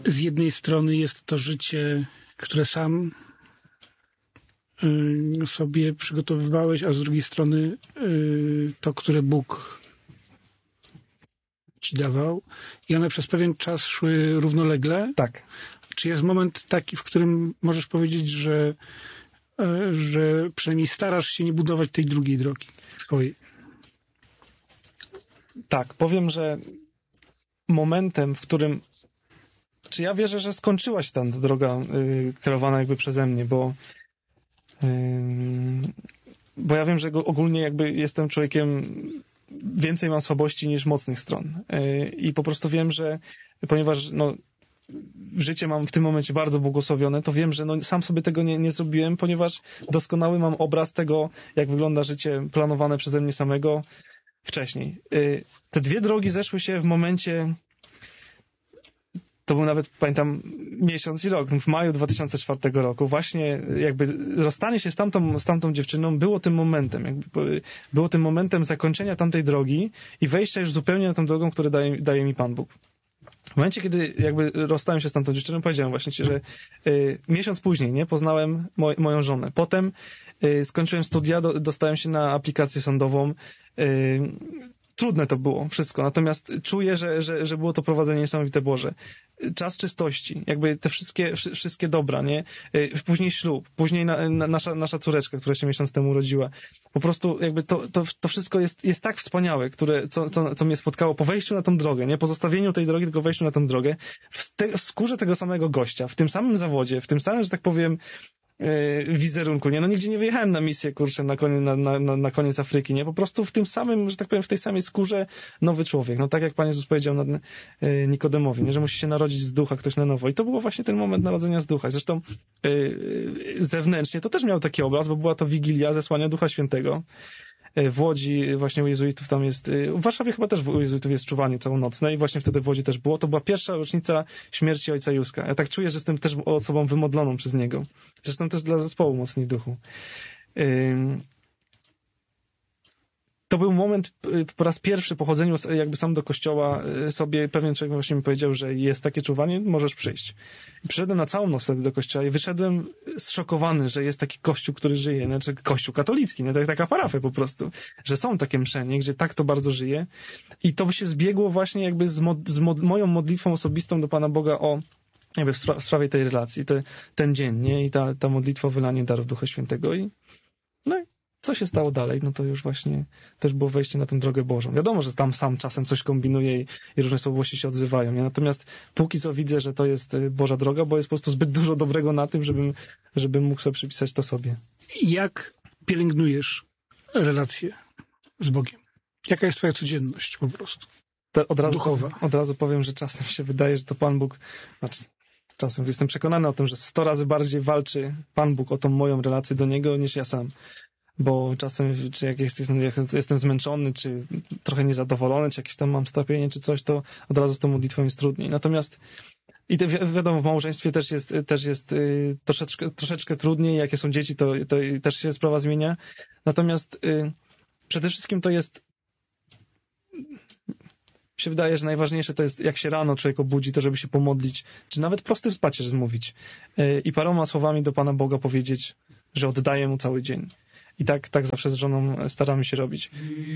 z jednej strony jest to życie, które sam sobie przygotowywałeś, a z drugiej strony to, które Bóg ci dawał i one przez pewien czas szły równolegle. Tak. Czy jest moment taki, w którym możesz powiedzieć, że przynajmniej starasz się nie budować tej drugiej drogi swojej? Tak, powiem, że momentem, w którym czy ja wierzę, że skończyła się ta droga kierowana jakby przeze mnie, bo ja wiem, że ogólnie jakby jestem człowiekiem, więcej mam słabości niż mocnych stron. I po prostu wiem, że ponieważ życie mam w tym momencie bardzo błogosławione, to wiem, że sam sobie tego nie zrobiłem, ponieważ doskonały mam obraz tego, jak wygląda życie planowane przeze mnie samego wcześniej. Te dwie drogi zeszły się w momencie, to był nawet, pamiętam, miesiąc i rok, w maju 2004 roku. Właśnie jakby rozstanie się z tamtą dziewczyną było tym momentem. Było tym momentem zakończenia tamtej drogi i wejścia już zupełnie na tą drogą, którą daje mi Pan Bóg. W momencie, kiedy jakby rozstałem się z tamtą dziewczyną, powiedziałem właśnie ci, że miesiąc później poznałem moją żonę. Potem skończyłem studia, dostałem się na aplikację sądową. Trudne to było wszystko, natomiast czuję, że było to prowadzenie niesamowite Boże. Czas czystości, jakby te wszystkie dobra, nie? Później ślub, później nasza córeczka, która się miesiąc temu urodziła. Po prostu jakby to wszystko jest tak wspaniałe, co mnie spotkało po wejściu na tą drogę, nie? Po zostawieniu tej drogi, tylko wejściu na tą drogę, w skórze tego samego gościa, w tym samym zawodzie, w tym samym, że tak powiem, wizerunku, nie? Nigdzie nie wyjechałem na misję, kurczę, na koniec Afryki, nie? Po prostu w tym samym, że tak powiem, w tej samej skórze nowy człowiek. Tak jak Pan Jezus powiedział Nikodemowi, nie? Że musi się narodzić z ducha ktoś na nowo. I to był właśnie ten moment narodzenia z ducha. Zresztą zewnętrznie to też miał taki obraz, bo była to Wigilia zesłania Ducha Świętego. W Łodzi właśnie u jezuitów tam jest, w Warszawie chyba też u jezuitów jest czuwanie całonocne i właśnie wtedy w Łodzi też było. To była pierwsza rocznica śmierci ojca Józka. Ja tak czuję, że jestem też osobą wymodloną przez niego. Zresztą też dla zespołu Mocni w Duchu. To był moment, po raz pierwszy po chodzeniu jakby sam do kościoła sobie pewien człowiek właśnie mi powiedział, że jest takie czuwanie, możesz przyjść. I przyszedłem na całą noc wtedy do kościoła i wyszedłem zszokowany, że jest taki kościół, który żyje, znaczy kościół katolicki, nie? Taka parafia po prostu, że są takie msze, nie? Gdzie tak to bardzo żyje. I to by się zbiegło właśnie jakby z moją modlitwą osobistą do Pana Boga o jakby w sprawie tej relacji, ten dzień, nie? I ta modlitwa o wylanie darów Ducha Świętego i co się stało dalej? To już właśnie też było wejście na tę drogę Bożą. Wiadomo, że tam sam czasem coś kombinuję i różne słabości się odzywają. Nie? Natomiast póki co widzę, że to jest Boża droga, bo jest po prostu zbyt dużo dobrego na tym, żebym mógł sobie przypisać to sobie. Jak pielęgnujesz relacje z Bogiem? Jaka jest twoja codzienność po prostu? Duchowa. Od razu powiem, że czasem się wydaje, że to Pan Bóg... Czasem jestem przekonany o tym, że 100 razy bardziej walczy Pan Bóg o tą moją relację do Niego niż ja sam. Bo czasem, czy jak jestem zmęczony, czy trochę niezadowolony, czy jakieś tam mam strapienie, czy coś, to od razu z tą modlitwą jest trudniej. Natomiast wiadomo, w małżeństwie też jest troszeczkę trudniej. Jakie są dzieci, to też się sprawa zmienia. Natomiast przede wszystkim to jest... Mi się wydaje, że najważniejsze to jest, jak się rano człowiek obudzi, to żeby się pomodlić, czy nawet prosty pacierz zmówić i paroma słowami do Pana Boga powiedzieć, że oddaję Mu cały dzień. I tak zawsze z żoną staramy się robić.